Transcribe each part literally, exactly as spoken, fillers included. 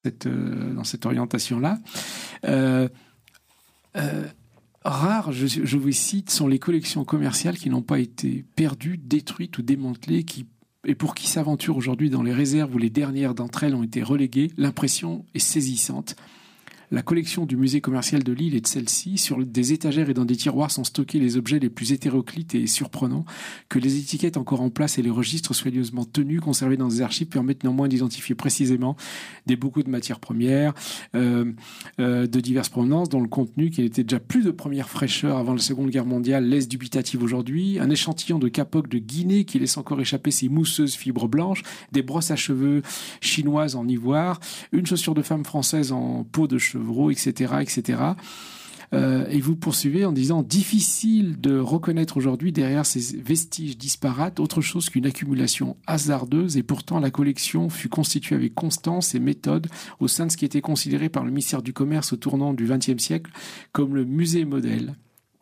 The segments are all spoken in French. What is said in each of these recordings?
cette, euh, dans cette orientation-là. Euh, euh, rares, je, je vous cite, sont les collections commerciales qui n'ont pas été perdues, détruites ou démantelées, qui, et pour qui s'aventurent aujourd'hui dans les réserves où les dernières d'entre elles ont été reléguées. L'impression est saisissante. La collection du musée commercial de Lille est de celle-ci. Sur des étagères et dans des tiroirs sont stockés les objets les plus hétéroclites et surprenants, que les étiquettes encore en place et les registres soigneusement tenus, conservés dans des archives, permettent néanmoins d'identifier précisément des beaucoup de matières premières, euh, euh, de diverses provenances, dont le contenu, qui était déjà plus de première fraîcheur avant la Seconde Guerre mondiale, laisse dubitatif aujourd'hui. Un échantillon de capote de Guinée qui laisse encore échapper ses mousseuses fibres blanches, des brosses à cheveux chinoises en ivoire, une chaussure de femme française en peau de cheveux, et cetera, et cetera. Euh, et vous poursuivez en disant « Difficile de reconnaître aujourd'hui derrière ces vestiges disparates autre chose qu'une accumulation hasardeuse, et pourtant la collection fut constituée avec constance et méthode au sein de ce qui était considéré par le ministère du Commerce au tournant du vingtième siècle comme le musée modèle. »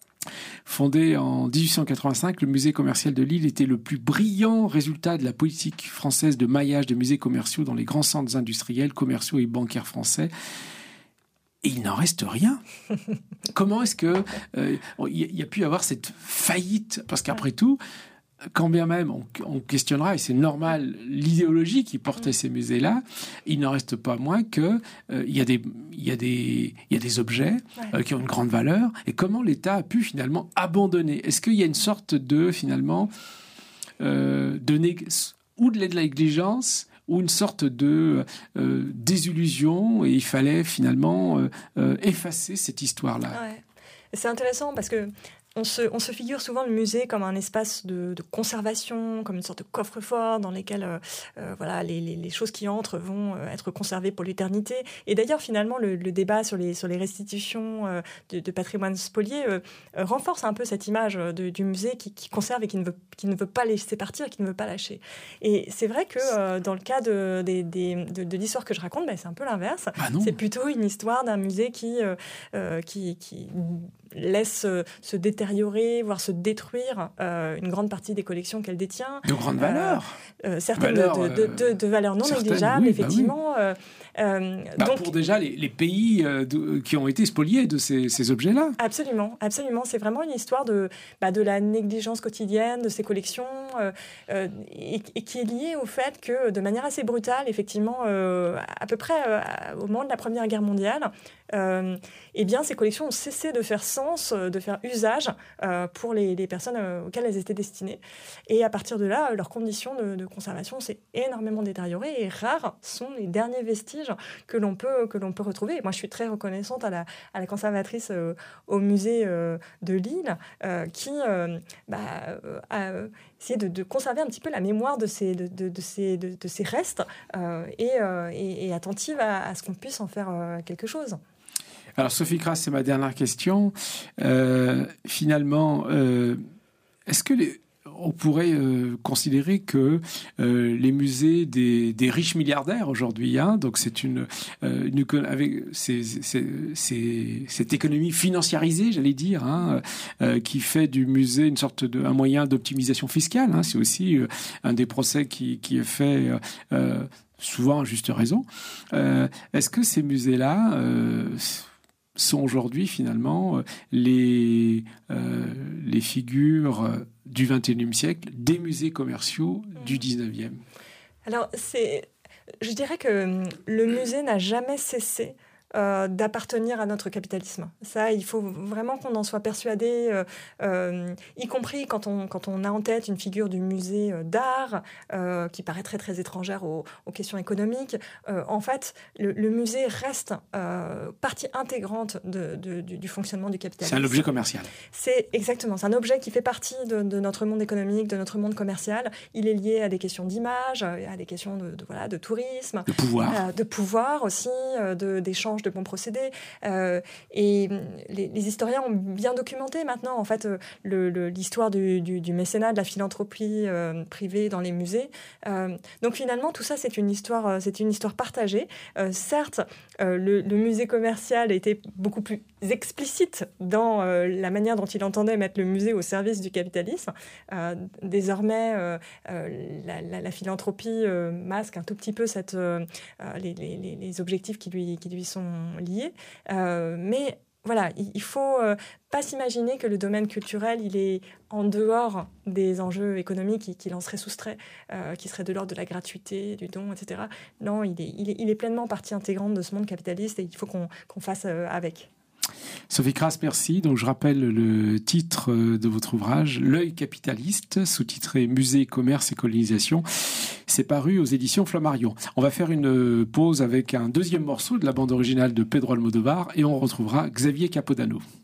Fondé en dix-huit cent quatre-vingt-cinq, le musée commercial de Lille était le plus brillant résultat de la politique française de maillage des musées commerciaux dans les grands centres industriels, commerciaux et bancaires français. Et il n'en reste rien. Comment est-ce que euh, il y a pu y avoir cette faillite? Parce qu'après tout, quand bien même on, on questionnera, et c'est normal, l'idéologie qui portait ces musées-là, il n'en reste pas moins que euh, il y a des il y a des il y a des objets euh, qui ont une grande valeur. Et comment l'État a pu finalement abandonner? Est-ce qu'il y a une sorte de finalement euh, de nég- ou de la négligence, ou une sorte de euh, désillusion, et il fallait finalement euh, euh, effacer cette histoire-là. Ouais. C'est intéressant parce que On se, on se figure souvent le musée comme un espace de, de conservation, comme une sorte de coffre-fort dans lequel euh, euh, voilà, les, les, les choses qui entrent vont euh, être conservées pour l'éternité. Et d'ailleurs, finalement, le, le débat sur les, sur les restitutions euh, de, de patrimoine spolié euh, euh, renforce un peu cette image de, du musée qui, qui conserve et qui ne, veut, qui ne veut pas laisser partir, qui ne veut pas lâcher. Et c'est vrai que euh, dans le cas de, de, de, de, de l'histoire que je raconte, ben, c'est un peu l'inverse. Ah c'est plutôt une histoire d'un musée qui, euh, euh, qui, qui laisse euh, se détériorer, voire se détruire euh, une grande partie des collections qu'elle détient. De grande valeur. Euh, euh, certaines valeur, de, de, de, de valeurs non certaines, négligeables, oui, effectivement. Bah oui. euh, euh, bah donc, pour déjà les, les pays euh, de, qui ont été spoliés de ces, ces objets-là. Absolument, absolument. C'est vraiment une histoire de, bah, de la négligence quotidienne de ces collections euh, euh, et, et qui est liée au fait que, de manière assez brutale, effectivement, euh, à peu près euh, au moment de la Première Guerre mondiale, euh, eh bien, ces collections ont cessé de faire sens, de faire usage euh, pour les, les personnes euh, auxquelles elles étaient destinées. Et à partir de là, leurs conditions de, de conservation s'est énormément détériorées et rares sont les derniers vestiges que l'on peut, que l'on peut retrouver. Et moi, je suis très reconnaissante à la, à la conservatrice euh, au musée euh, de Lille euh, qui euh, bah, euh, a essayé de, de conserver un petit peu la mémoire de ces, de, de, de ces, de, de ces restes euh, et, euh, et, et attentive à, à ce qu'on puisse en faire euh, quelque chose. Alors, Sophie Cras, c'est ma dernière question. Euh, finalement, euh, est-ce que les, on pourrait euh, considérer que euh, les musées des, des riches milliardaires aujourd'hui, hein, donc c'est une, euh, une avec c'est, c'est, c'est, cette économie financiarisée, j'allais dire, hein, euh, qui fait du musée une sorte de un moyen d'optimisation fiscale. Hein, c'est aussi euh, un des procès qui, qui est fait. Euh, souvent à juste raison. Euh, est-ce que ces musées-là euh, sont aujourd'hui finalement les, euh, les figures du vingt et unième siècle des musées commerciaux du dix-neuvième? Alors, c'est, je dirais que le musée n'a jamais cessé Euh, d'appartenir à notre capitalisme. Ça, il faut vraiment qu'on en soit persuadé, euh, euh, y compris quand on, quand on a en tête une figure du musée euh, d'art euh, qui paraît très, très étrangère aux, aux questions économiques. Euh, en fait, le, le musée reste euh, partie intégrante de, de, du, du fonctionnement du capitalisme. C'est un objet commercial. C'est exactement, c'est un objet qui fait partie de, de notre monde économique, de notre monde commercial. Il est lié à des questions d'image, à des questions de, de, voilà, de tourisme. De pouvoir. Euh, de pouvoir aussi, euh, de, d'échange échange de bons procédés. Euh, et les, les historiens ont bien documenté maintenant, en fait, le, le, l'histoire du, du, du mécénat, de la philanthropie euh, privée dans les musées. Euh, donc finalement, tout ça, c'est une histoire, c'est une histoire partagée. Euh, certes, euh, le, le musée commercial était beaucoup plus explicite dans euh, la manière dont il entendait mettre le musée au service du capitalisme. Euh, désormais, euh, euh, la, la, la philanthropie euh, masque un tout petit peu cette, euh, les, les, les objectifs qui lui, qui lui sont liés. Euh, mais voilà, il, il faut euh, pas s'imaginer que le domaine culturel, il est en dehors des enjeux économiques, qu'il en serait soustrait, euh, qui serait de l'ordre de la gratuité, du don, et cetera. Non, il est, il est, il est pleinement partie intégrante de ce monde capitaliste et il faut qu'on, qu'on fasse euh, avec. Sophie Crass, merci. Donc, je rappelle le titre de votre ouvrage, L'œil capitaliste, sous-titré Musée, commerce et colonisation. C'est paru aux éditions Flammarion. On va faire une pause avec un deuxième morceau de la bande originale de Pedro Almodóvar et on retrouvera Xavier Capodano.